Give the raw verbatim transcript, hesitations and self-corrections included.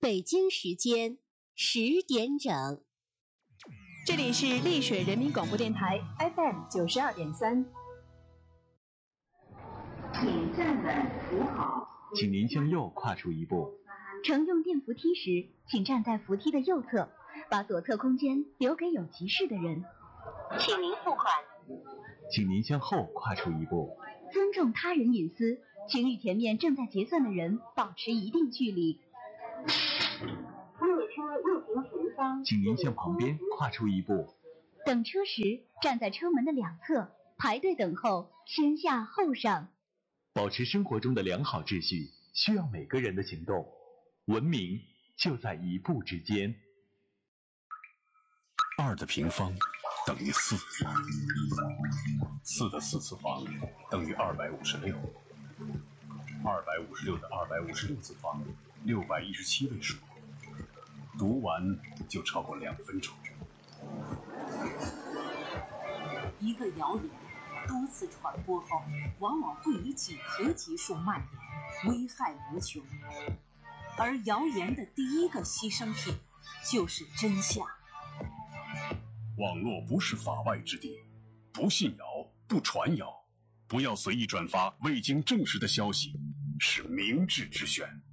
北京时间十点整。 这里是丽水人民广播电台 F M 九十二点三。 请站稳扶好， 请您向右跨出一步。 乘用电扶梯时，请站在扶梯的右侧，把左侧空间留给有急事的人。 请您付款。 请您向后跨出一步。 尊重他人隐私，请与前面正在结算的人保持一定距离。 列车运行前方， 请您向旁边跨出一步。 等车时，站在车门的两侧，排队等候，先下后上。 保持生活中的良好秩序，需要每个人的行动。文明就在一步之间。 二的平方等于四，四的四次方等于二百五十六，二百五十六的二百五十六次方，六百一十七位数。读完就超过两分钟。 一个谣言多次传播后，往往会以几何级数蔓延，危害无穷。而谣言的第一个牺牲品就是真相。 网络不是法外之地，不信谣，不传谣，不要随意转发未经证实的消息，是明智之选。